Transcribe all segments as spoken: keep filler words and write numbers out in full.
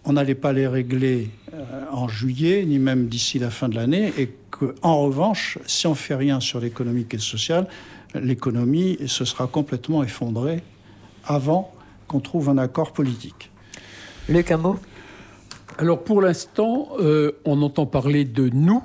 on n'allait pas les régler euh, en juillet, ni même d'ici la fin de l'année, et qu'en revanche, si on ne fait rien sur l'économique et le social, l'économie se sera complètement effondrée avant qu'on trouve un accord politique. Luc, un mot ? Alors pour l'instant, euh, on entend parler de nous,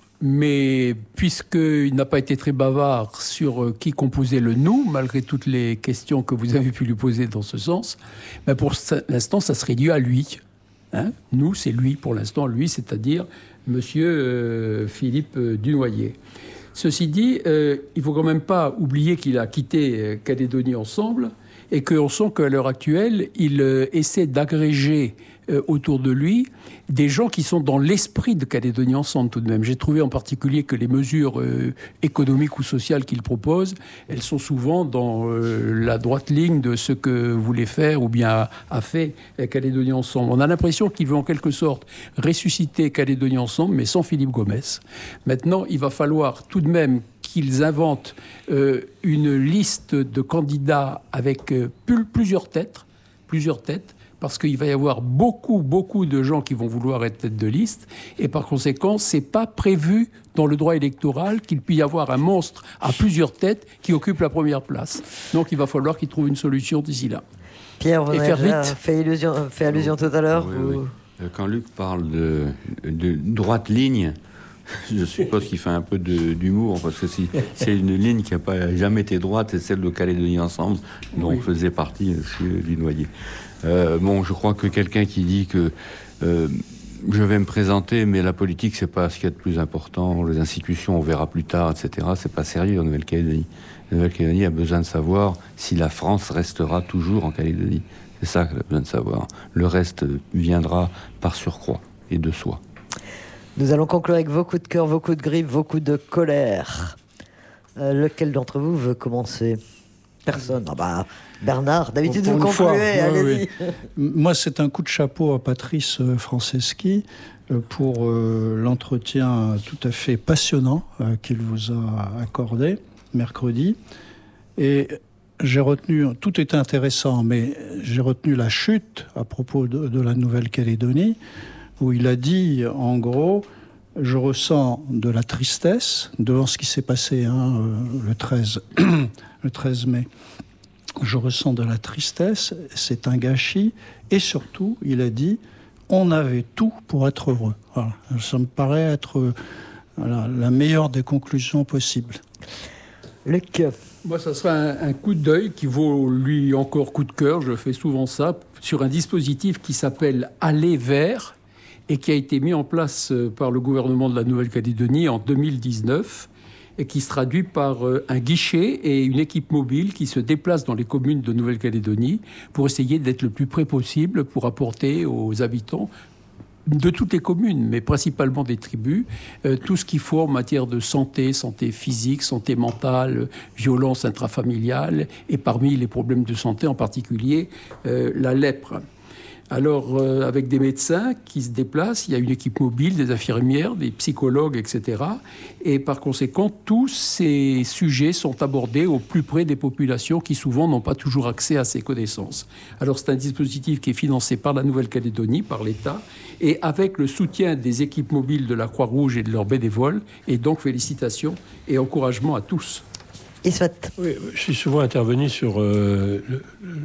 mais puisqu'il n'a pas été très bavard sur euh, qui composait le nous, malgré toutes les questions que vous avez pu lui poser dans ce sens, ben pour l'instant, ça se réduit à lui. Hein, nous, c'est lui pour l'instant, lui, c'est-à-dire Monsieur euh, Philippe euh, Dunoyer. Ceci dit, euh, il ne faut quand même pas oublier qu'il a quitté euh, Calédonie Ensemble et qu'on sent qu'à l'heure actuelle, il euh, essaie d'agréger euh, autour de lui des gens qui sont dans l'esprit de Calédonie Ensemble tout de même. J'ai trouvé en particulier que les mesures euh, économiques ou sociales qu'il propose, elles sont souvent dans euh, la droite ligne de ce que voulait faire ou bien a, a fait Calédonie Ensemble. On a l'impression qu'il veut en quelque sorte ressusciter Calédonie Ensemble, mais sans Philippe Gomès. Maintenant, il va falloir tout de même qu'ils inventent euh, une liste de candidats avec euh, plusieurs têtes, plusieurs têtes, parce qu'il va y avoir beaucoup, beaucoup de gens qui vont vouloir être tête de liste, et par conséquent, c'est pas prévu dans le droit électoral qu'il puisse y avoir un monstre à plusieurs têtes qui occupe la première place. Donc il va falloir qu'ils trouvent une solution d'ici là. Pierre, vous et avez faire déjà vite. fait, illusion, fait allusion tout à l'heure Oui, ou... oui. Quand Luc parle de, de droite ligne, je suppose qu'il fait un peu de, d'humour, parce que si, c'est une ligne qui n'a pas jamais été droite, c'est celle de Calédonie Ensemble, dont oui. faisait partie M. Dunoyer. Euh, bon, je crois que quelqu'un qui dit que euh, je vais me présenter, mais la politique, c'est pas ce qu'il y a de plus important, les institutions, on verra plus tard, et cetera, c'est pas sérieux en Nouvelle-Calédonie. La Nouvelle-Calédonie a besoin de savoir si la France restera toujours en Calédonie. C'est ça qu'elle a besoin de savoir. Le reste viendra par surcroît et de soi. Nous allons conclure avec vos coups de cœur, vos coups de griffe, vos coups de colère. Euh, lequel d'entre vous veut commencer ? Personne. Ah bah, Bernard, d'habitude vous concluez, allez-y. Oui, oui. Moi, c'est un coup de chapeau à Patrice Franceschi pour euh, l'entretien tout à fait passionnant euh, qu'il vous a accordé mercredi. Et j'ai retenu, tout était intéressant, mais j'ai retenu la chute à propos de, de la Nouvelle-Calédonie, où il a dit, en gros, je ressens de la tristesse devant ce qui s'est passé hein, le treize, le treize mai. Je ressens de la tristesse, c'est un gâchis, et surtout, il a dit, on avait tout pour être heureux. Voilà. Ça me paraît être voilà, la meilleure des conclusions possibles. Luc. Moi, ça sera un, un coup d'œil qui vaut, lui, encore coup de cœur, je fais souvent ça, sur un dispositif qui s'appelle « Aller vers », et qui a été mis en place par le gouvernement de la Nouvelle-Calédonie en deux mille dix-neuf, et qui se traduit par un guichet et une équipe mobile qui se déplacent dans les communes de Nouvelle-Calédonie pour essayer d'être le plus près possible pour apporter aux habitants de toutes les communes, mais principalement des tribus, euh, tout ce qu'il faut en matière de santé, santé physique, santé mentale, violence intrafamiliale, et parmi les problèmes de santé en particulier, euh, la lèpre. Alors, euh, avec des médecins qui se déplacent, il y a une équipe mobile, des infirmières, des psychologues, et cetera. Et par conséquent, tous ces sujets sont abordés au plus près des populations qui souvent n'ont pas toujours accès à ces connaissances. Alors, c'est un dispositif qui est financé par la Nouvelle-Calédonie, par l'État, et avec le soutien des équipes mobiles de la Croix-Rouge et de leurs bénévoles. Et donc, félicitations et encouragement à tous. Isfat. Oui, je suis souvent intervenu sur euh, le, le,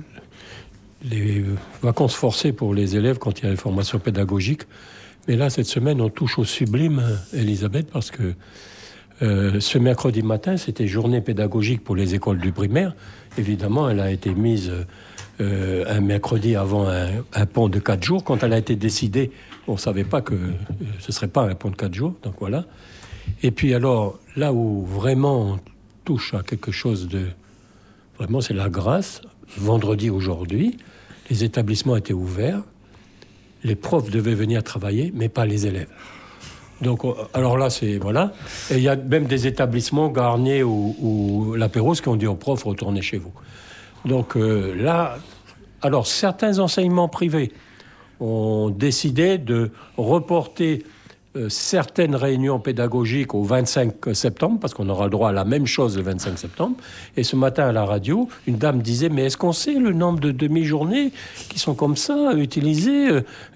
les vacances forcées pour les élèves quand il y a les formations pédagogiques. Mais là, cette semaine, on touche au sublime, Elisabeth, parce que euh, ce mercredi matin, c'était journée pédagogique pour les écoles du primaire. Évidemment, elle a été mise euh, un mercredi avant un, un pont de quatre jours. Quand elle a été décidée, on ne savait pas que euh, ce ne serait pas un pont de quatre jours. Donc voilà. Et puis alors, là où vraiment on touche à quelque chose de... Vraiment, c'est la grâce. Vendredi, aujourd'hui, les établissements étaient ouverts. Les profs devaient venir travailler, mais pas les élèves. Donc, alors là, c'est... Voilà. Et il y a même des établissements, Garnier ou, ou La Pérouse, qui ont dit aux profs, retournez chez vous. Donc euh, là... Alors, certains enseignements privés ont décidé de reporter euh, certaines réunions pédagogiques au vingt-cinq septembre, parce qu'on aura le droit à la même chose le vingt-cinq septembre. Et ce matin, à la radio, une dame disait « Mais est-ce qu'on sait le nombre de demi-journées qui sont comme ça, utilisées